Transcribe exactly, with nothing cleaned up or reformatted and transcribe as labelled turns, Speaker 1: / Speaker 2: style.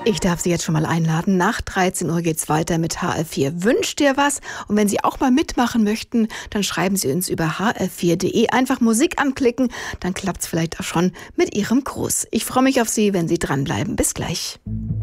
Speaker 1: Ich darf Sie jetzt schon mal einladen. Nach dreizehn Uhr geht's weiter mit H R vier. Wünscht dir was? Und wenn Sie auch mal mitmachen möchten, dann schreiben Sie uns über h r vier punkt de. Einfach Musik anklicken, dann klappt's vielleicht auch schon mit Ihrem Gruß. Ich freue mich auf Sie, wenn Sie dranbleiben. Bis gleich.